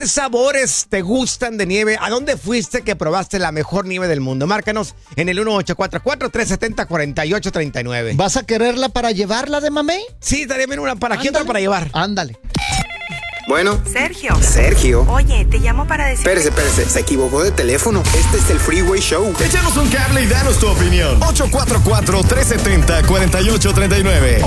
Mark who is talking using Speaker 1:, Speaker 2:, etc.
Speaker 1: sabores te gustan de nieve? ¿A dónde fuiste que probaste la mejor nieve del mundo? Márcanos en el 1844-370-4839.
Speaker 2: ¿Vas a quererla para llevarla de mamey?
Speaker 1: Sí, estaría bien una para aquí, otra para llevar.
Speaker 2: Ándale.
Speaker 3: Bueno.
Speaker 4: Sergio.
Speaker 3: Oye, te llamo para decir...
Speaker 4: Espérese, se equivocó de teléfono. Este es el Freeway Show.
Speaker 5: Échanos un cable y danos tu opinión. 844-370-4839.